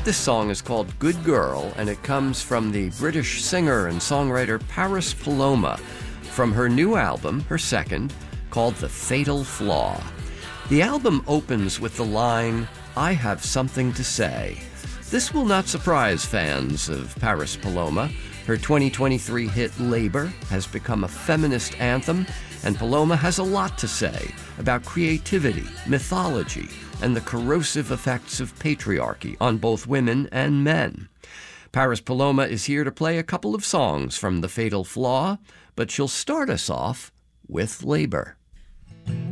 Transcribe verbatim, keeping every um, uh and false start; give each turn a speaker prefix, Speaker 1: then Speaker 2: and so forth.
Speaker 1: This song is called Good Girl, and it comes from the British singer and songwriter Paris Paloma from her new album, her second, called The Fatal Flaw. The album opens with the line, "I have something to say." This will not surprise fans of Paris Paloma. Her twenty twenty-three hit Labor has become a feminist anthem, and Paloma has a lot to say about creativity, mythology, and the corrosive effects of patriarchy on both women and men. Paris Paloma is here to play a couple of songs from The Fatal Flaw, but she'll start us off with Labor.